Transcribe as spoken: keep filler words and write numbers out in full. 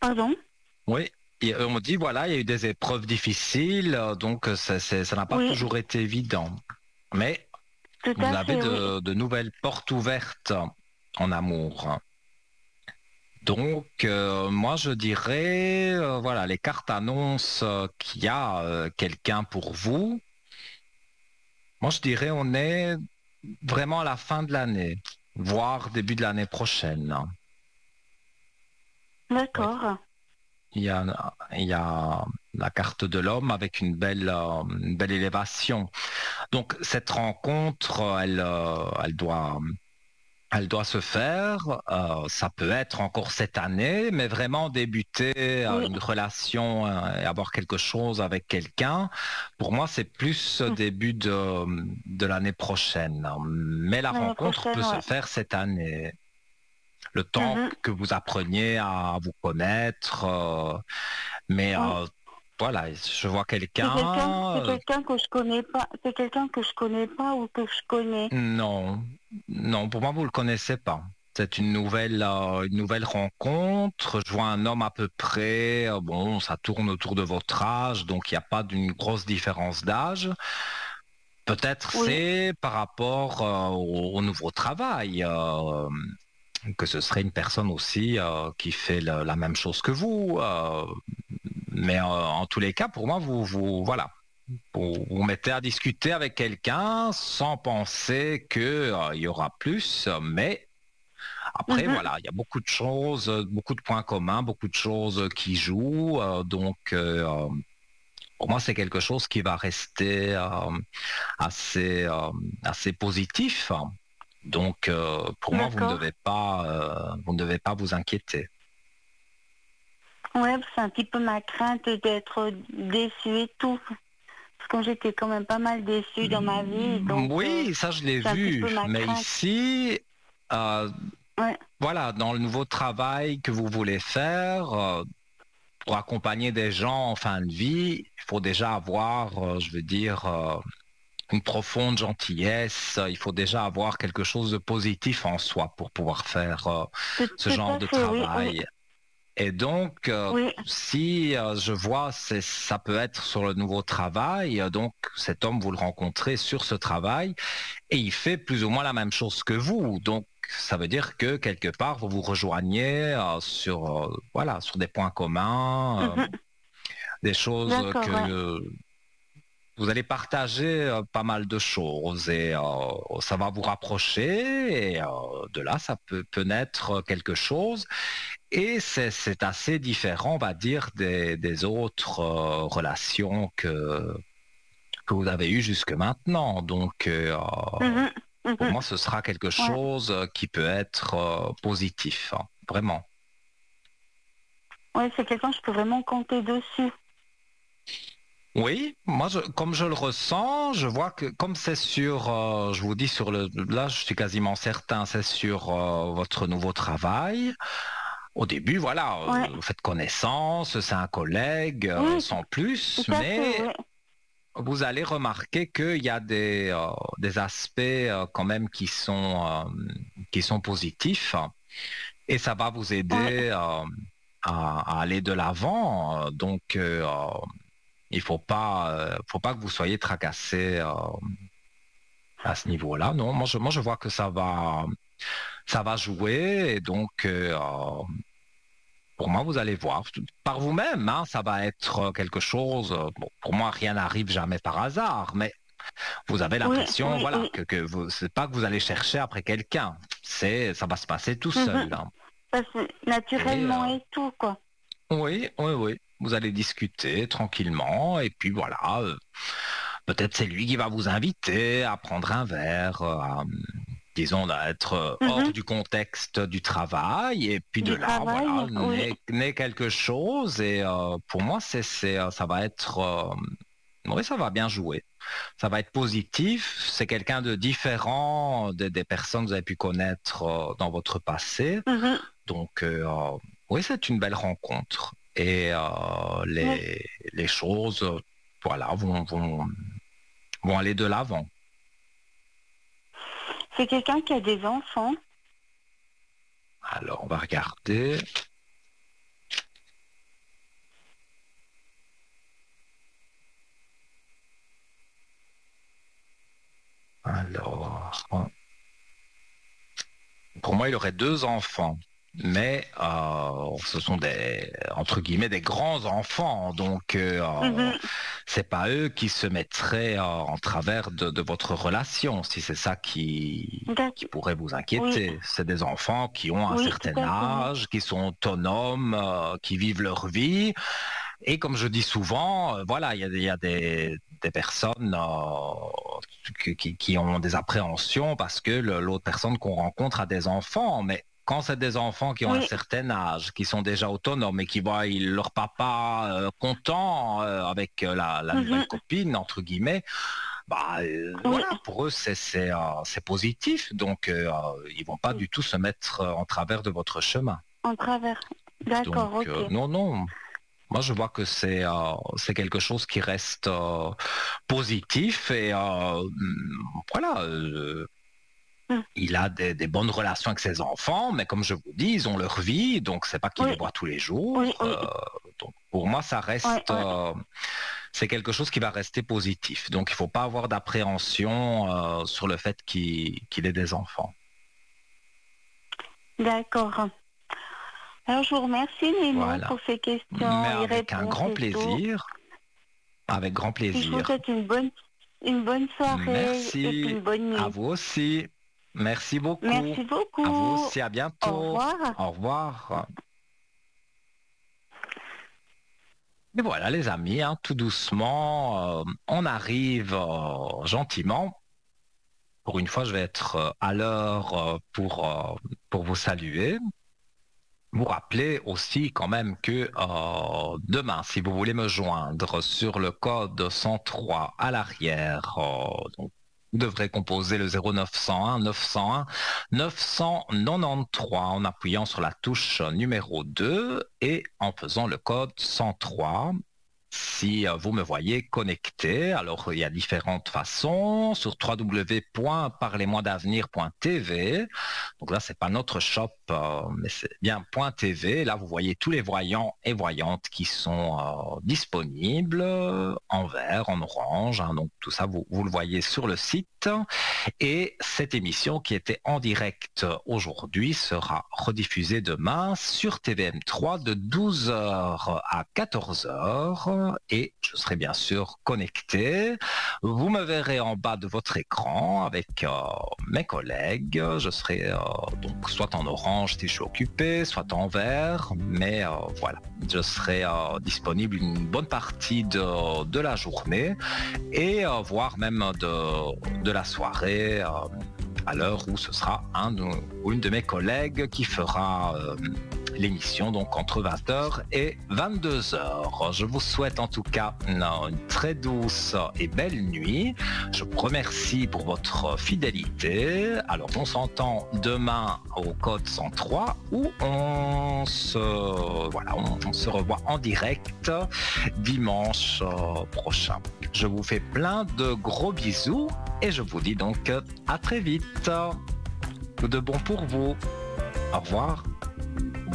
Pardon? Oui, et on me dit, voilà, il y a eu des épreuves difficiles, euh, donc euh, ça, c'est- ça n'a pas Oui, toujours été évident. Mais tout vous à avez fait, oui. de, de nouvelles portes ouvertes en amour. Donc, euh, moi, je dirais, euh, voilà, les cartes annoncent euh, qu'il y a euh, quelqu'un pour vous. Moi, je dirais, on est vraiment à la fin de l'année, voire début de l'année prochaine. Oui. D'accord. Il y a, il y a la carte de l'homme avec une belle, euh, une belle élévation. Donc, cette rencontre, elle, euh, elle doit, elle doit se faire. Euh, ça peut être encore cette année, mais vraiment débuter euh, Oui. une relation euh, et avoir quelque chose avec quelqu'un. Pour moi, c'est plus Mm. début de, de l'année prochaine. Mais la L'année rencontre prochaine, peut se ouais. faire cette année. Le temps Mhm. que vous appreniez à vous connaître. euh, mais Oui. euh, voilà, je vois C'est quelqu'un, c'est quelqu'un. euh, quelqu'un que je connais pas. C'est quelqu'un que je connais pas ou que je connais. Non, non, pour moi, vous le connaissez pas. C'est une nouvelle, euh, une nouvelle rencontre. Je vois un homme à peu près, euh, bon, ça tourne autour de votre âge, donc il n'y a pas d'une grosse différence d'âge. Peut-être Oui. c'est par rapport euh, au, au nouveau travail, euh, que ce serait une personne aussi euh, qui fait le- la même chose que vous. euh, mais euh, en tous les cas, pour moi, vous, vous, voilà, vous vous mettez à discuter avec quelqu'un sans penser que euh, il y aura plus, mais après Mhm. voilà, il y a beaucoup de choses, euh, beaucoup de points communs, beaucoup de choses qui jouent, euh, donc euh, euh, pour moi c'est quelque chose qui va rester euh, assez euh, assez positif. Donc euh, pour moi vous ne D'accord. devez pas euh, vous ne devez pas vous inquiéter. Ouais, c'est un petit peu ma crainte d'être déçue et tout. Parce que j'étais quand même pas mal déçue dans ma vie, Mm, donc euh, Oui, ça je l'ai c'est un petit vu, peu ma mais crainte. ici euh, Ouais. voilà, dans le nouveau travail que vous voulez faire, euh, pour accompagner des gens en fin de vie, il faut déjà avoir, euh, je veux dire, euh, une profonde gentillesse. Il faut déjà avoir quelque chose de positif en soi pour pouvoir faire euh, Tout, ce tout genre à de fait, oui, oui, travail. Et donc, euh, oui. si euh, je vois, c'est, ça peut être sur le nouveau travail, euh, donc cet homme, vous le rencontrez sur ce travail, et il fait plus ou moins la même chose que vous. Donc, ça veut dire que quelque part, vous vous rejoignez euh, sur, euh, voilà, sur des points communs, euh, Mhm. des choses que D'accord, ouais. euh, vous allez partager euh, pas mal de choses et euh, ça va vous rapprocher et euh, de là, ça peut, peut naître quelque chose. Et c'est, c'est assez différent, on va dire, des, des autres euh, relations que, que vous avez eues jusque maintenant. Donc, euh, Mhm. pour Mhm. moi, ce sera quelque Ouais. chose qui peut être euh, positif, hein, vraiment. Ouais, c'est quelqu'un que je peux vraiment compter dessus. Oui, moi, je, comme je le ressens, je vois que comme c'est sur, euh, je vous dis sur le, là, je suis quasiment certain, c'est sur euh, votre nouveau travail. Au début, voilà, Ouais. euh, vous faites connaissance, c'est un collègue, euh, Oui, tout, sans plus, tout à fait, mais oui. vous allez remarquer qu'il y a des, euh, des aspects euh, quand même qui sont, euh, qui sont positifs et ça va vous Ouais. aider euh, à, à aller de l'avant. Donc, euh, il faut pas, euh, faut pas que vous soyez tracassé euh, à ce niveau-là. Non, moi je, moi je vois que ça va, ça va jouer et donc euh, pour moi vous allez voir par vous-même. Hein, ça va être quelque chose. euh, Bon, pour moi rien n'arrive jamais par hasard, mais vous avez Oui, l'impression, oui, voilà, oui. que, que vous, c'est pas que vous allez chercher après quelqu'un. C'est, ça va se passer tout Mhm. seul. Hein. Parce que Et euh, naturellement et tout, quoi. oui, oui, oui. Vous allez discuter tranquillement et puis voilà. euh, Peut-être c'est lui qui va vous inviter à prendre un verre, euh, à, disons, à être euh, hors Mhm. du contexte du travail. Et puis de Du là, voilà, travail, oui. naît, naît quelque chose. Et euh, pour moi, c'est, c'est, euh, ça va être, euh, oui, ça va bien jouer. Ça va être positif. C'est quelqu'un de différent des, des personnes que vous avez pu connaître euh, dans votre passé. Mhm. Donc, euh, euh, oui, c'est une belle rencontre. Et euh, Oui. les, les choses, euh, voilà, vont, vont, vont aller de l'avant. C'est quelqu'un qui a des enfants. Alors, on va regarder. Alors, pour moi, il aurait deux enfants. Mais euh, ce sont des, entre guillemets, des grands enfants, donc euh, Mhm. c'est pas eux qui se mettraient euh, en travers de, de votre relation, si c'est ça qui, qui D'ac- pourrait vous Oui, inquiéter. C'est des enfants qui ont un oui, tout certain à fait. Oui. âge, qui sont autonomes, euh, qui vivent leur vie. Et comme je dis souvent, euh, voilà, il y a, des- il y a des, des personnes euh, qui, qui ont des appréhensions parce que le- l'autre personne qu'on rencontre a des enfants, mais quand c'est des enfants qui ont un Oui, certain âge, qui sont déjà autonomes et qui voient ils- leur papa euh, content euh, avec euh, la, la nouvelle mhm. copine, entre guillemets, bah euh, Oui, voilà, pour eux c'est c'est, euh, c'est positif, donc euh, euh, ils vont pas du tout se mettre euh, en travers de votre chemin. en travers. Donc D'accord, ok. euh, non, non, moi je vois que c'est euh, c'est quelque chose qui reste euh, positif et euh, voilà. euh, Mm. il a des, des bonnes relations avec ses enfants, mais comme je vous dis, ils ont leur vie, donc c'est pas qu'il les Oui, voit tous les oui, jours. oui. euh, donc pour moi, ça Ouais, reste, ouais. euh, c'est quelque chose qui va rester positif. Donc il faut pas avoir d'appréhension euh, sur le fait qu'il qu'il ait des enfants. D'accord. Alors, je vous remercie, Nemo, Voilà. pour ces Mais questions et avec un réponses grand et tout. plaisir, avec grand Puis, je vous plaisir. souhaite une bonne, une bonne soirée et puis Merci une bonne à nuit. vous aussi. Merci beaucoup. Merci À vous beaucoup. aussi, à Au bientôt. revoir. Au revoir. Et voilà les amis, hein, tout doucement, euh, on arrive euh, gentiment. Pour une fois, je vais être euh, à l'heure euh, pour, euh, pour vous saluer. Vous rappelez aussi quand même que euh, demain, si vous voulez me joindre sur le code cent trois à l'arrière, euh, donc, vous devrez composer le zéro neuf cent un neuf cent un neuf cent quatre-vingt-treize en appuyant sur la touche numéro deux et en faisant le code cent trois. Si euh, vous me voyez connecté, alors il y a différentes façons sur w w w point parlez moi d'avenir point t v. Donc là, c'est pas notre shop, euh, mais c'est bien .t v. Là, vous voyez tous les voyants et voyantes qui sont euh, disponibles euh, en vert, en orange. Hein. Donc tout ça, vous, vous le voyez sur le site. Et cette émission qui était en direct aujourd'hui sera rediffusée demain sur T V M trois de douze heures à quatorze heures et je serai bien sûr connecté. Vous me verrez en bas de votre écran avec euh, mes collègues. Je serai euh, donc soit en orange si je suis occupé, soit en vert, mais euh, voilà, je serai euh, disponible une bonne partie de, de la journée et euh, voire même de, de la soirée euh, à l'heure où ce sera un de, ou une de mes collègues qui fera euh, l'émission donc entre vingt heures et vingt-deux heures. Je vous souhaite en tout cas une, une très douce et belle nuit. Je vous remercie pour votre fidélité. Alors on s'entend demain au code cent trois où on se, voilà, on, on se revoit en direct dimanche euh, prochain. Je vous fais plein de gros bisous et je vous dis donc à très vite. Tout de bon pour vous. Au revoir.